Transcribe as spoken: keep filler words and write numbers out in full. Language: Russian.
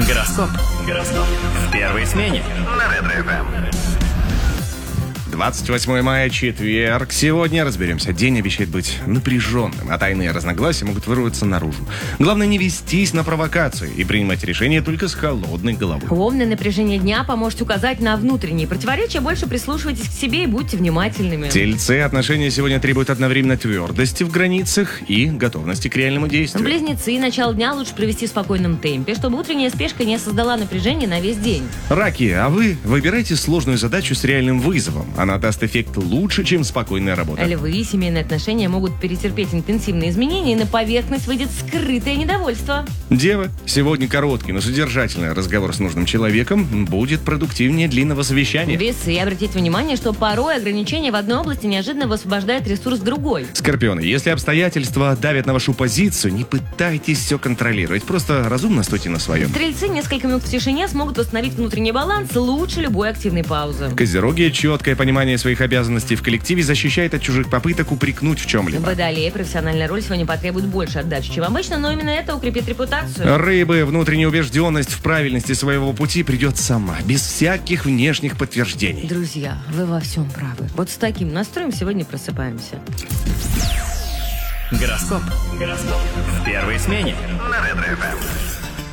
Гороскоп. Гороскоп. В первой смене на Ретро-ФМ. двадцать восьмое мая, четверг. Сегодня разберемся. День обещает быть напряженным, а тайные разногласия могут вырваться наружу. Главное не вестись на провокации и принимать решения только с холодной головой. Ровное напряжение дня поможет указать на внутренние противоречия. Больше прислушивайтесь к себе и будьте внимательными. Тельцы, отношения сегодня требуют одновременно твердости в границах и готовности к реальному действию. Близнецы, начало дня лучше провести в спокойном темпе, чтобы утренняя спешка не создала напряжения на весь день. Раки, а вы выбирайте сложную задачу с реальным вызовом. Она даст эффект лучше, чем спокойная работа. Львы, семейные отношения могут перетерпеть интенсивные изменения, и на поверхность выйдет скрытое недовольство. Девы, сегодня короткий, но содержательный разговор с нужным человеком будет продуктивнее длинного совещания. Весы, обратите внимание, что порой ограничения в одной области неожиданно высвобождают ресурс в другой. Скорпионы, если обстоятельства давят на вашу позицию, не пытайтесь все контролировать, просто разумно стойте на своем. Стрельцы несколько минут в тишине смогут восстановить внутренний баланс лучше любой активной паузы. Козероги, четкое понимание своих обязанностей в коллективе защищает от чужих попыток упрекнуть в чем-либо. Водолеи, профессиональная роль сегодня потребует больше отдачи, чем обычно, но именно это укрепит репутацию. Рыбы, внутренняя убежденность в правильности своего пути придет сама, без всяких внешних подтверждений. Друзья, вы во всем правы. Вот с таким настроем сегодня просыпаемся. Гороскоп. Гороскоп. В первой смене на Ретро-ФМ.